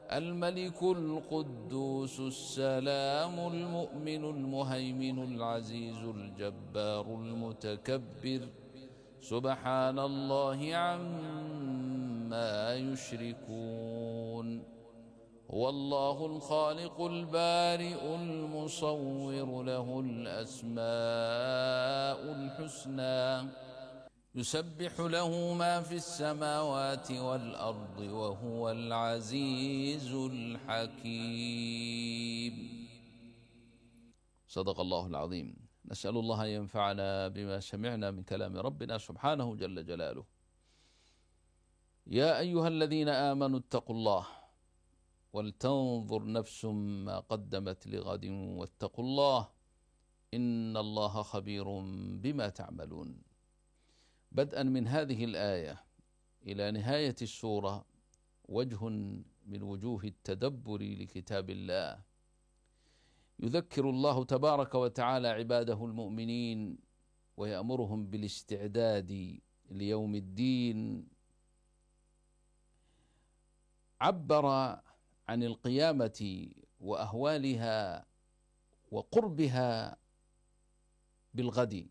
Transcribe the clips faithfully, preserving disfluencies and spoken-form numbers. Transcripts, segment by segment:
الملك القدوس السلام المؤمن المهيمن العزيز الجبار المتكبر سبحان الله عما يشركون. هو الله الخالق البارئ المصور له الأسماء الحسنى يسبح له ما في السماوات والأرض وهو العزيز الحكيم. صدق الله العظيم. نسأل الله أن ينفعنا بما سمعنا من كلام ربنا سبحانه جل جلاله. يا أيها الذين آمنوا اتقوا الله ولتنظر نفس ما قدمت لغد واتقوا الله إن الله خبير بما تعملون. بدءا من هذه الآية إلى نهاية السورة وجه من وجوه التدبر لكتاب الله. يذكر الله تبارك وتعالى عباده المؤمنين ويأمرهم بالاستعداد ليوم الدين. عبر عن القيامة وأهوالها وقربها بالغد،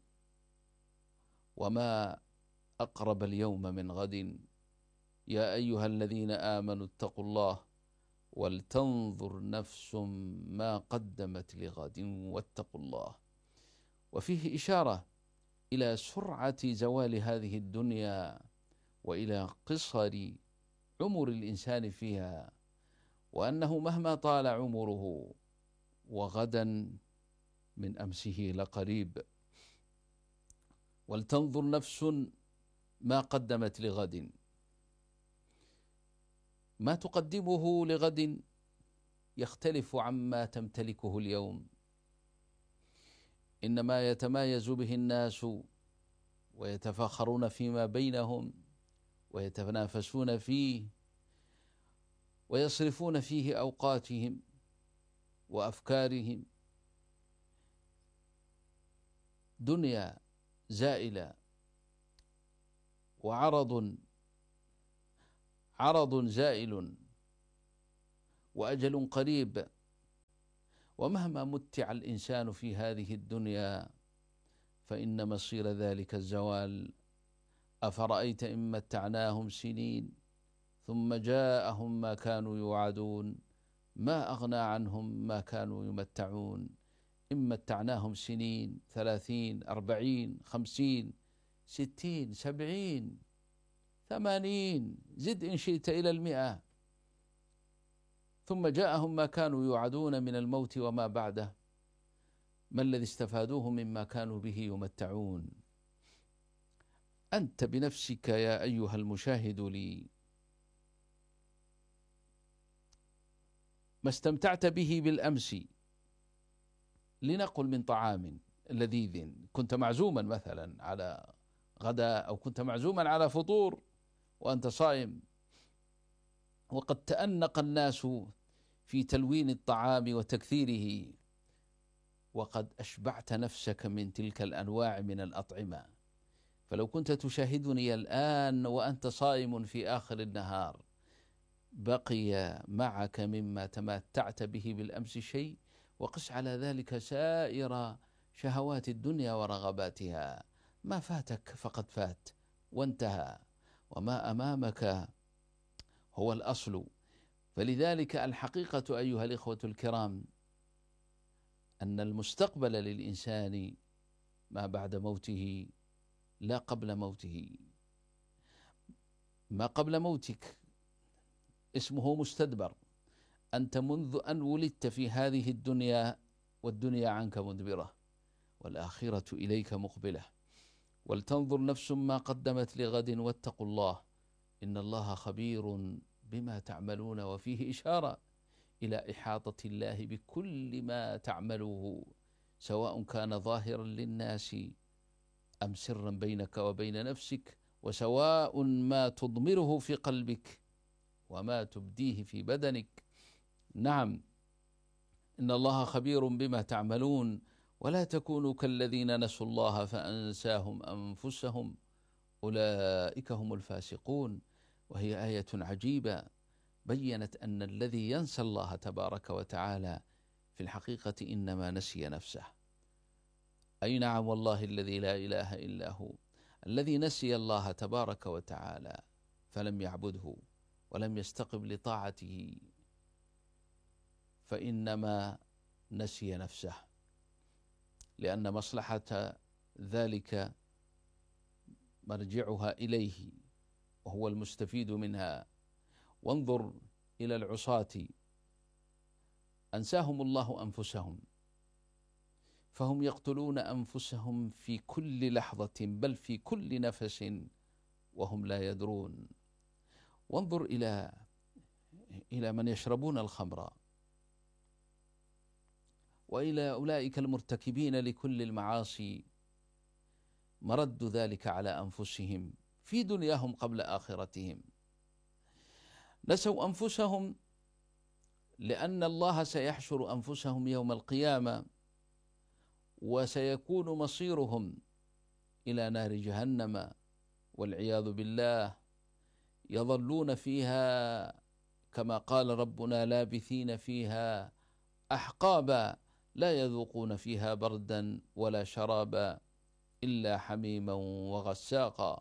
وما أقرب اليوم من غد. يا أيها الذين آمنوا اتقوا الله ولتنظر نفس ما قدمت لغد واتقوا الله. وفيه إشارة إلى سرعة زوال هذه الدنيا وإلى قصر عمر الإنسان فيها، وأنه مهما طال عمره وغدا من أمسه لقريب. ولتنظر نفس ما قدمت لغد. ما تقدمه لغد يختلف عما تمتلكه اليوم. إنما يتمايز به الناس ويتفاخرون فيما بينهم ويتنافسون فيه ويصرفون فيه أوقاتهم وأفكارهم. دنيا زائلة وعرض عرض زائل وأجل قريب. ومهما متع الإنسان في هذه الدنيا فإن مصير ذلك الزوال. أفرأيت إن متعناهم سنين ثم جاءهم ما كانوا يوعدون ما أغنى عنهم ما كانوا يمتعون. إن متعناهم سنين ثلاثين أربعين خمسين ستين سبعين ثمانين زد إن شئت إلى المئة، ثم جاءهم ما كانوا يوعدون من الموت وما بعده. ما الذي استفادوه مما كانوا به يمتعون؟ أنت بنفسك يا أيها المشاهد لي ما استمتعت به بالأمس، لنقل من طعام لذيذ، كنت معزوما مثلا على غداء أو كنت معزوما على فطور وأنت صائم، وقد تأنق الناس في تلوين الطعام وتكثيره، وقد أشبعت نفسك من تلك الأنواع من الأطعمة. فلو كنت تشاهدني الآن وأنت صائم في آخر النهار، بقي معك مما تمتعت به بالأمس شيء، وقس على ذلك سائر شهوات الدنيا ورغباتها. ما فاتك فقد فات وانتهى، وما أمامك هو الأصل. فلذلك الحقيقة أيها الإخوة الكرام أن المستقبل للإنسان ما بعد موته لا قبل موته. ما قبل موتك اسمه مستدبر. أنت منذ أن ولدت في هذه الدنيا والدنيا عنك مدبرة والآخرة إليك مقبلة. ولتنظر نفس ما قدمت لغد واتقوا الله إن الله خبير بما تعملون. وفيه إشارة إلى إحاطة الله بكل ما تعمله، سواء كان ظاهرا للناس أم سرا بينك وبين نفسك، وسواء ما تضمره في قلبك وما تبديه في بدنك. نعم، إن الله خبير بما تعملون. ولا تكونوا كالذين نسوا الله فأنساهم أنفسهم أولئك هم الفاسقون. وهي آية عجيبة بيّنت أن الذي ينسى الله تبارك وتعالى في الحقيقة إنما نسي نفسه. أي نعم والله الذي لا إله إلا هو، الذي نسي الله تبارك وتعالى فلم يعبده ولم يستقم لطاعته فإنما نسي نفسه، لأن مصلحة ذلك مرجعها إليه وهو المستفيد منها. وانظر إلى العصاة، أنساهم الله أنفسهم، فهم يقتلون أنفسهم في كل لحظة بل في كل نفس وهم لا يدرون. وانظر إلى إلى من يشربون الخمر، وإلى أولئك المرتكبين لكل المعاصي، مرد ذلك على أنفسهم في دنياهم قبل آخرتهم. نسوا أنفسهم لأن الله سيحشر أنفسهم يوم القيامة، وسيكون مصيرهم إلى نار جهنم والعياذ بالله، يظلون فيها كما قال ربنا لابثين فيها أحقابا لا يذوقون فيها بردا ولا شرابا إلا حميما وغساقا.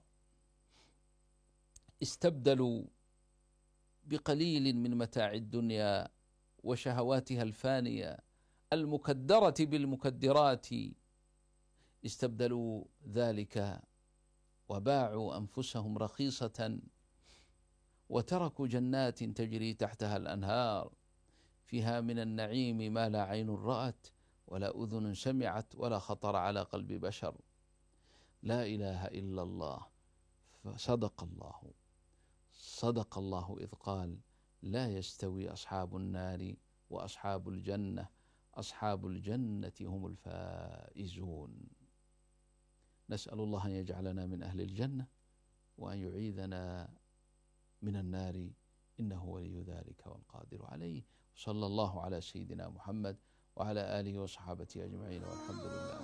استبدلوا بقليل من متاع الدنيا وشهواتها الفانية المكدرة بالمكدرات، استبدلوا ذلك وباعوا أنفسهم رخيصة، وتركوا جنات تجري تحتها الأنهار فيها من النعيم ما لا عين رأت ولا أذن سمعت ولا خطر على قلب بشر. لا إله إلا الله. فصدق الله صدق الله إذ قال لا يستوي أصحاب النار وأصحاب الجنة، أصحاب الجنة هم الفائزون. نسأل الله أن يجعلنا من أهل الجنة وأن يعيذنا من النار، إنه ولي ذلك والقادر عليه. صلى الله على سيدنا محمد وعلى آله وصحابته أجمعين، والحمد لله.